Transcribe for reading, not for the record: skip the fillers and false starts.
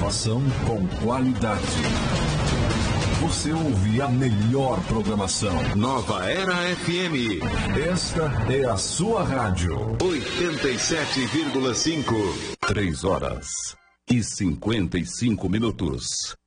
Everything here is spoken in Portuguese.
Informação com qualidade. Você ouve a melhor programação. Nova Era FM. Esta é a sua rádio. 87,5. 3 horas e 55 minutos.